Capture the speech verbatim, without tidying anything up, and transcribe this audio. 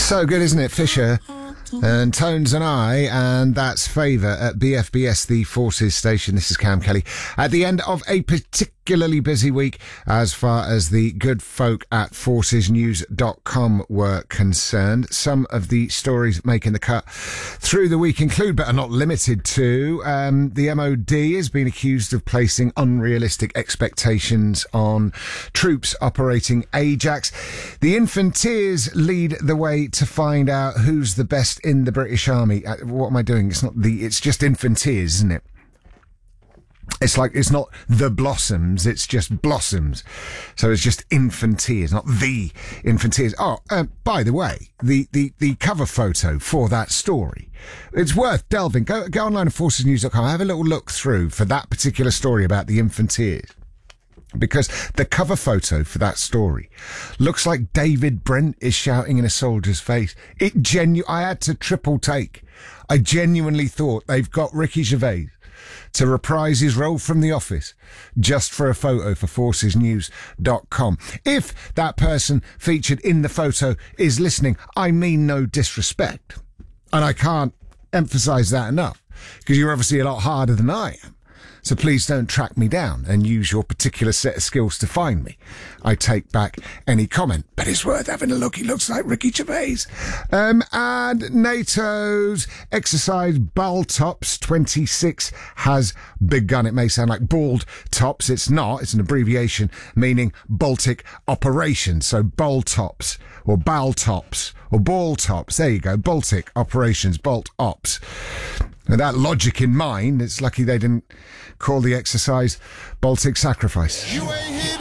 So good, isn't it? Fisher and Tones and I, and that's Favour at B F B S, the Forces station. This is Cam Kelly. At the end of a particularly busy week as far as the good folk at forces news dot com were concerned. Some of the stories making the cut through the week include, but are not limited to, um, the M O D has been accused of placing unrealistic expectations on troops operating Ajax. The Infanteers lead the way to find out who's the best in the British Army. Uh, what am I doing? It's not the, it's just Infanteers, isn't it? It's like, it's not the Blossoms, it's just Blossoms. So it's just Infanteers, not the Infanteers. Oh, uh, by the way, the, the, the cover photo for that story, it's worth delving. Go, go online at forces news dot com. Have a little look through for that particular story about the Infanteers. Because the cover photo for that story looks like David Brent is shouting in a soldier's face. It genu- I had to triple take. I genuinely thought they've got Ricky Gervais to reprise his role from The Office just for a photo for forces news dot com. If that person featured in the photo is listening, I mean no disrespect. And I can't emphasise that enough, because you're obviously a lot harder than I am. So please don't track me down and use your particular set of skills to find me. I take back any comment, but it's worth having a look. He looks like Ricky Gervais. Um, and NATO's exercise Baltops twenty-six has begun. It may sound like bald tops. It's not. It's an abbreviation meaning Baltic Operation. So Baltops or Baltops or Ball-tops. There you go. Baltic Operations, Bolt Ops. With that logic in mind, it's lucky they didn't call the exercise Baltic Sacrifice.